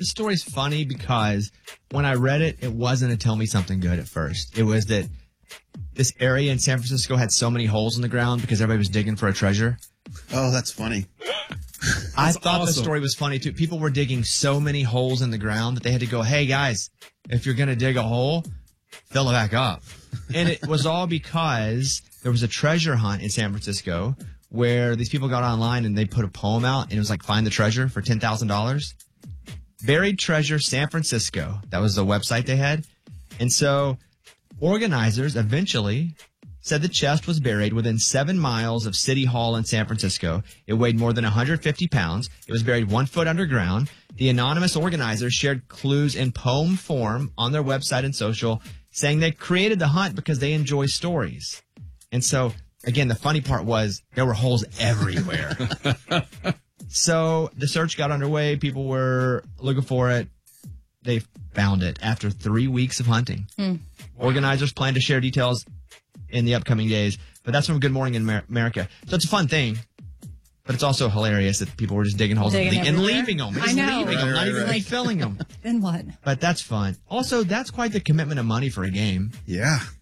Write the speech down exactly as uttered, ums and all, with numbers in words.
the story's funny because when I read it, it wasn't a tell me something good at first. It was that this area in San Francisco had so many holes in the ground because everybody was digging for a treasure. Oh, that's funny. I That's thought awesome. the story was funny too. People were digging so many holes in the ground that they had to go, hey guys, if you're going to dig a hole, fill it back up. And it was all because there was a treasure hunt in San Francisco where these people got online and they put a poem out and it was like, find the treasure for ten thousand dollars. Buried Treasure San Francisco. That was the website they had. And so organizers eventually said the chest was buried within seven miles of City Hall in San Francisco. It weighed more than one hundred fifty pounds. It was buried one foot underground. The anonymous organizers shared clues in poem form on their website and social, saying they created the hunt because they enjoy stories. And so, again, the funny part was there were holes everywhere. So the search got underway. People were looking for it. They found it after three weeks of hunting. Mm. Organizers plan to share details in the upcoming days, but that's from Good Morning in Amer- America. So it's a fun thing, but it's also hilarious that people were just digging holes Digging and, le- and everywhere. leaving them. I Just know. leaving them, Right, not right, even right. refilling them. Then what? But that's fun. Also, that's quite the commitment of money for a game. Yeah.